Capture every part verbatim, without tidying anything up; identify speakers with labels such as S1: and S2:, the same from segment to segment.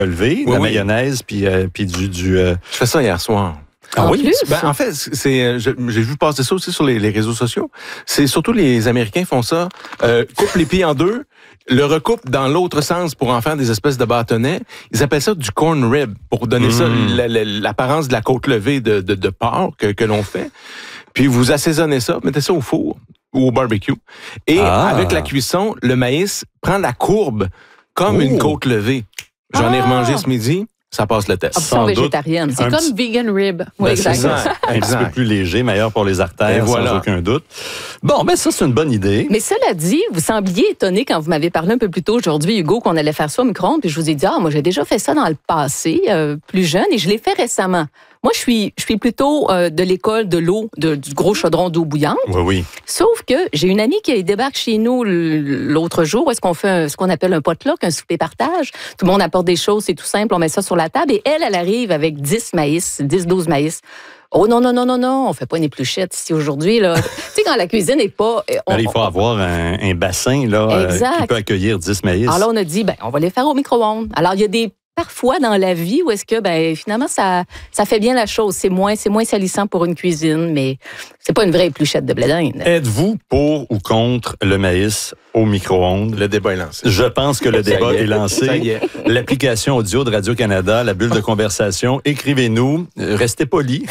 S1: levé,
S2: oui,
S1: la
S2: oui.
S1: mayonnaise, puis euh, puis du... du euh...
S2: Je fais ça hier soir.
S3: Ah
S1: en
S3: oui?
S1: plus?
S2: Ben, en fait, c'est, je- j'ai vu passer ça aussi sur les, les réseaux sociaux. C'est surtout les Américains font ça. Euh, coupent les pieds en deux, le recoupent dans l'autre sens pour en faire des espèces de bâtonnets. Ils appellent ça du corn rib pour donner
S1: Mmh.
S2: ça la- la- l'apparence de la côte levée de, de, de porc que, que l'on fait. Puis vous assaisonnez ça, mettez ça au four ou au barbecue. Et
S1: Ah.
S2: avec la cuisson, le maïs prend la courbe comme
S1: Oh.
S2: une côte levée. J'en ai
S3: Ah.
S2: remangé ce midi. Ça passe le test.
S3: Option
S1: Sans doute.
S3: végétarienne.
S4: C'est
S1: Un
S4: comme
S1: petit-
S4: vegan rib.
S3: Oui,
S1: Ben, c'est
S3: exact.
S1: ça. Un petit
S2: Exact.
S1: peu plus léger, meilleur pour les artères,
S2: Et voilà.
S1: sans aucun doute. Bon, ben ça, c'est une bonne idée.
S3: Mais cela dit, vous sembliez étonné quand vous m'avez parlé un peu plus tôt aujourd'hui, Hugo, qu'on allait faire ça au micro-ondes, puis je vous ai dit, ah, moi, j'ai déjà fait ça dans le passé, euh, plus jeune, et je l'ai fait récemment. Moi, je suis, je suis plutôt euh, de l'école de l'eau, de- du gros chaudron d'eau bouillante.
S1: Oui, oui.
S3: Sauf que j'ai une amie qui débarque chez nous l'autre jour, où est-ce qu'on fait un- ce qu'on appelle un potluck, un souper partage. Tout le monde apporte des choses, c'est tout simple, on met ça sur la table, et elle, elle arrive avec dix maïs, dix, douze maïs. Oh non, non, non, non, non, on fait pas une épluchette ici aujourd'hui, là. Tu sais, quand la cuisine n'est pas... on-
S1: Alors, il faut avoir un, un bassin là, euh,
S3: Exact.
S1: qui peut accueillir dix maïs.
S3: Alors là, on a dit, ben, on va les faire au micro-ondes. Alors, il y a des parfois dans la vie où est-ce que, ben, finalement, ça, ça fait bien la chose. C'est moins, c'est moins salissant pour une cuisine, mais c'est pas une vraie épluchette de blé d'Inde.
S1: Êtes-vous pour ou contre le maïs au micro-ondes?
S2: Le débat est lancé.
S1: Je pense que le
S2: Ça y
S1: débat
S2: est.
S1: est lancé.
S2: Ça y est.
S1: L'application audio de Radio-Canada, la bulle de conversation, écrivez-nous. Euh, Restez polis.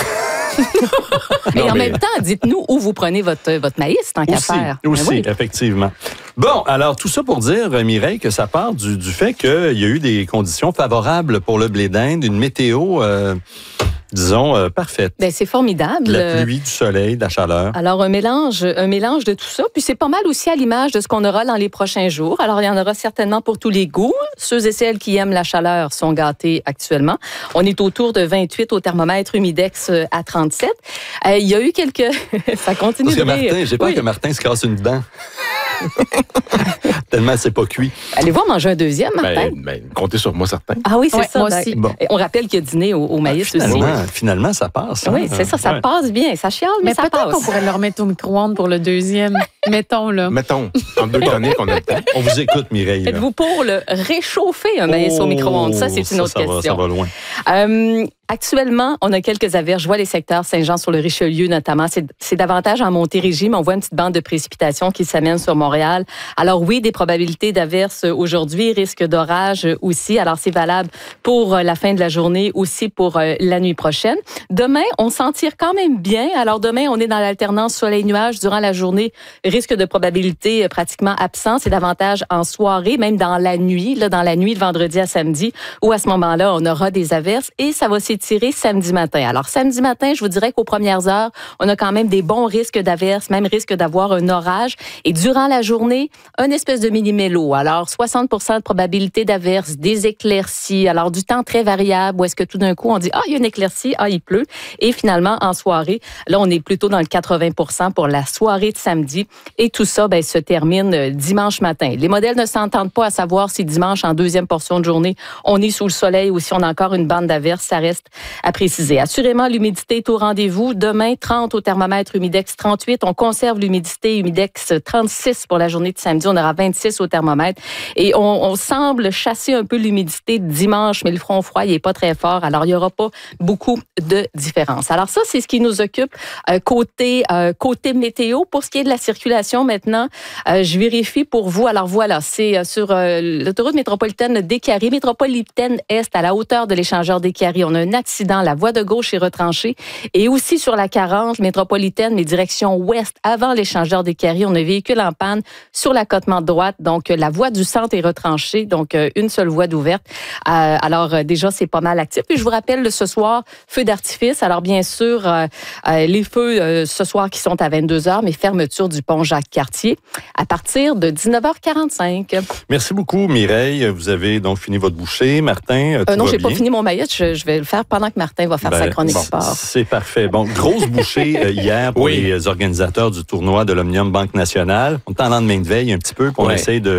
S3: Mais
S1: Non,
S3: en
S1: mais-
S3: même temps, dites-nous où vous prenez votre, votre maïs, tant qu'à
S1: Aussi,
S3: faire.
S1: aussi,
S3: Ben oui.
S1: effectivement. Bon, alors tout ça pour dire, euh, Mireille, que ça part du, du fait qu'il y a eu des conditions favorables pour le blé d'Inde, une météo, euh, disons, euh, parfaite.
S3: Ben, c'est formidable.
S1: De la pluie, du soleil, de la chaleur.
S3: Alors, un mélange, un mélange de tout ça. Puis c'est pas mal aussi à l'image de ce qu'on aura dans les prochains jours. Alors, il y en aura certainement pour tous les goûts. Ceux et celles qui aiment la chaleur sont gâtés actuellement. On est autour de vingt-huit au thermomètre, humidex euh, à trente-sept. Euh, il y a eu quelques... ça continue
S1: Parce que
S3: de rire.
S1: Martin, j'ai peur
S3: Oui.
S1: que Martin se casse une dent. Tellement c'est pas cuit.
S3: Allez voir manger un deuxième, Martin.
S2: Ben, ben, comptez sur moi, certain.
S3: Ah oui, c'est
S4: Ouais,
S3: ça.
S4: moi
S3: ben,
S4: aussi.
S1: Bon.
S3: On rappelle qu'il y a dîner au, au maïs aussi.
S1: Finalement, finalement, ça passe.
S3: Oui,
S1: hein?
S3: c'est ça, ça
S1: Ouais.
S3: passe bien. Ça chiale, mais,
S4: Mais
S3: ça
S4: peut-être
S3: passe.
S4: qu'on pourrait le remettre au micro-ondes pour le deuxième. Mettons, là.
S2: Mettons, en deux chroniques, on a le temps.
S1: On vous écoute, Mireille. là.
S3: Êtes-vous pour le réchauffer, un maïs au
S1: Oh,
S3: micro-ondes? Ça, c'est une autre
S1: ça va,
S3: question.
S1: ça va loin.
S3: Euh, actuellement, on a quelques averses. Je vois les secteurs Saint-Jean-sur-le-Richelieu notamment. C'est, c'est davantage en Montérégie, mais on voit une petite bande de précipitations qui s'amène sur Montréal. Alors oui, des probabilités d'averses aujourd'hui, risque d'orage aussi. Alors c'est valable pour la fin de la journée, aussi pour la nuit prochaine. Demain, on s'en tire quand même bien. Alors demain, on est dans l'alternance soleil-nuage durant la journée. Risque de probabilité pratiquement absent. C'est davantage en soirée, même dans la nuit, là, dans la nuit de vendredi à samedi, où à ce moment-là, on aura des averses et ça va s'étirer samedi matin. Alors, samedi matin, je vous dirais qu'aux premières heures, on a quand même des bons risques d'averses, même risque d'avoir un orage. Et durant la journée, une espèce de mini-mélo. Alors, soixante pour cent de probabilité d'averses, des éclaircies. Alors, du temps très variable où est-ce que tout d'un coup, on dit, ah, il y a une éclaircie, ah, il pleut. Et finalement, en soirée, là, on est plutôt dans le quatre-vingts pour cent pour la soirée de samedi. Et tout ça, ben, se termine dimanche matin. Les modèles ne s'entendent pas à savoir si dimanche, en deuxième portion de journée, on est sous le soleil ou si on a encore une bande d'averses. Ça reste à préciser. Assurément, l'humidité est au rendez-vous. Demain, trente au thermomètre, humidex trente-huit. On conserve l'humidité, humidex trente-six pour la journée de samedi. On aura vingt-six au thermomètre. Et on, on semble chasser un peu l'humidité dimanche, mais le front froid, il n'est pas très fort. Alors, il n'y aura pas beaucoup de différence. Alors, ça, c'est ce qui nous occupe euh, côté, euh, côté météo. Pour ce qui est de la circulation, maintenant, euh, je vérifie pour vous. Alors, voilà, c'est euh, sur euh, l'autoroute métropolitaine d'Écarie, métropolitaine Est, à la hauteur de l'échangeur d'Écarie. On a un accident, la voie de gauche est retranchée. Et aussi sur la quarante métropolitaine, mais direction ouest, avant l'échangeur d'Écarie, on a un véhicule en panne sur l'accotement de droite. Donc, la voie du centre est retranchée. Donc, une seule voie d'ouverte. Euh, alors, euh, déjà, c'est pas mal actif. Puis, je vous rappelle, ce soir, feu d'artifice. Alors, bien sûr, euh, euh, les feux euh, ce soir qui sont à vingt-deux heures, mais fermeture du pont Jacques-Cartier à partir de dix-neuf heures quarante-cinq.
S1: Merci beaucoup, Mireille. Vous avez donc fini votre bouchée. Martin, tout
S3: Euh, non,
S1: va
S3: j'ai
S1: bien?
S3: pas fini mon maillot. Je, je vais le faire pendant que Martin va faire
S1: Ben,
S3: sa chronique
S1: bon,
S3: sport.
S1: c'est parfait. Bon, grosse bouchée euh, hier pour
S2: Oui.
S1: les organisateurs du tournoi de l'Omnium Banque Nationale. On est en lendemain de veille un petit peu, puis on
S2: Ouais.
S1: essaye de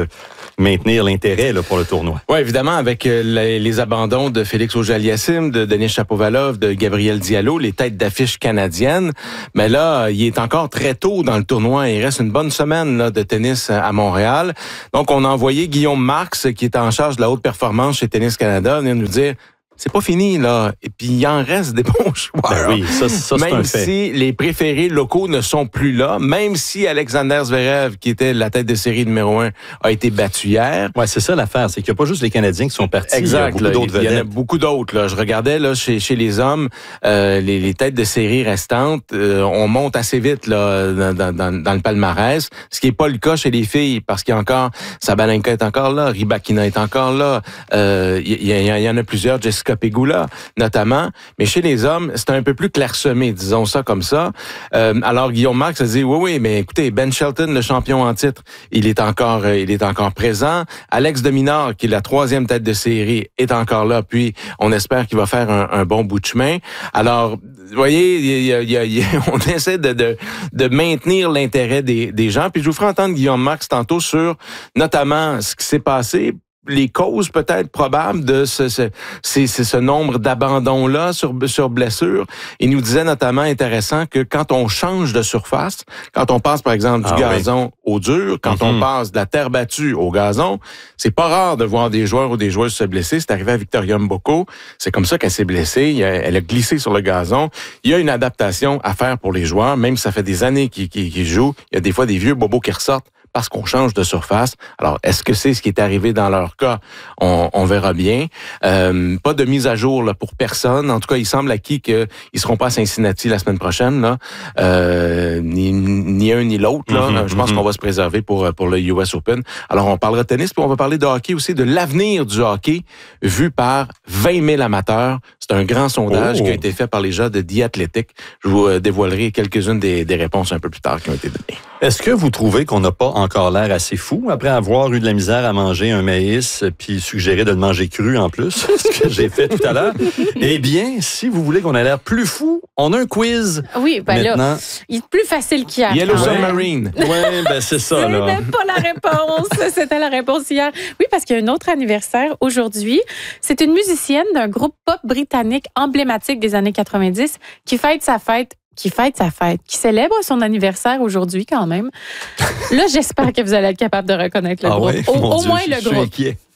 S1: maintenir l'intérêt là, pour le tournoi.
S2: Oui, évidemment, avec euh, les, les abandons de Félix Auger-Aliassime, de Denis Shapovalov, de Gabriel Diallo, les têtes d'affiche canadiennes. Mais là, il est encore très tôt dans le tournoi. Il reste une bonne semaine là, de tennis à Montréal. Donc, on a envoyé Guillaume Marx, qui est en charge de la haute performance chez Tennis Canada, venir nous dire... C'est pas fini, là. Et puis, il en reste des bons joueurs.
S1: Ben oui, ça, ça c'est
S2: même
S1: un fait.
S2: si les préférés locaux ne sont plus là, même si Alexander Zverev, qui était la tête de série numéro un, a été battu hier.
S1: Ouais, c'est ça l'affaire. C'est qu'il n'y a pas juste les Canadiens qui sont partis.
S2: Exact.
S1: Il y a beaucoup d'autres
S2: Il y en a
S1: vedettes.
S2: beaucoup d'autres. Là. Je regardais là, chez, chez les hommes, euh, les, les têtes de série restantes, euh, on monte assez vite là, dans, dans, dans le palmarès, ce qui n'est pas le cas chez les filles, parce qu'il y a encore, Sabalenka est encore là, Rybakina est encore là, euh, il, y, y, y en a plusieurs, Jessica Pegula notamment, mais chez les hommes, c'est un peu plus clairsemé, disons ça comme ça. Euh, alors Guillaume Marx a dit oui, oui, mais écoutez, Ben Shelton, le champion en titre, il est encore, euh, il est encore présent. Alex de Minaur, qui est la troisième tête de série, est encore là. Puis on espère qu'il va faire un, un bon bout de chemin. Alors, vous voyez, il y a, il y a, il y a, on essaie de, de, de maintenir l'intérêt des, des gens. Puis je vous ferai entendre Guillaume Marx tantôt sur notamment ce qui s'est passé, les causes peut-être probables de ce, ce, c'est, c'est ce nombre d'abandons-là sur, sur blessure. Il nous disait notamment intéressant que quand on change de surface, quand on passe par exemple du ah, gazon oui. au dur, quand mm-hmm. on passe de la terre battue au gazon, c'est pas rare de voir des joueurs ou des joueuses se blesser. C'est arrivé à Victoria Mboko. C'est comme ça qu'elle s'est blessée. Elle a glissé sur le gazon. Il y a une adaptation à faire pour les joueurs, même si ça fait des années qu'ils, qu'ils, qu'ils jouent. Il y a des fois des vieux bobos qui ressortent parce qu'on change de surface. Alors, est-ce que c'est ce qui est arrivé dans leur cas? On, on verra bien. Euh, pas de mise à jour là, pour personne. En tout cas, il semble acquis qu'ils ne seront pas à Cincinnati la semaine prochaine. Là. Euh, ni, ni un ni l'autre. Là. Mm-hmm, Je pense mm-hmm. qu'on va se préserver pour, pour le U S Open. Alors, on parlera de tennis, puis on va parler de hockey aussi, de l'avenir du hockey vu par vingt mille amateurs. C'est un grand sondage oh. qui a été fait par les gens de The Athletic. Je vous dévoilerai quelques-unes des, des réponses un peu plus tard qui ont été données.
S1: Est-ce que vous trouvez qu'on n'a pas encore l'air assez fou après avoir eu de la misère à manger un maïs puis suggérer de le manger cru en plus, ce que j'ai fait tout à l'heure? Eh bien, si vous voulez qu'on ait l'air plus fou, on a un quiz.
S4: Oui, ben
S1: maintenant.
S4: Là, il est plus facile qu'hier.
S2: Yellow Submarine.
S1: Oui, ben c'est ça.
S4: là. C'était pas la réponse. C'était la réponse hier. Oui, parce qu'il y a un autre anniversaire aujourd'hui. C'est une musicienne d'un groupe pop britannique emblématique des années quatre-vingt-dix qui fête sa fête qui fête sa fête, qui célèbre son anniversaire aujourd'hui quand même. Là, j'espère que vous allez être capable de reconnaître le
S1: ah
S4: groupe.
S1: Ouais?
S4: Au, au
S1: Dieu,
S4: moins
S1: je,
S4: le
S1: je
S4: groupe.
S1: Suis inquiet.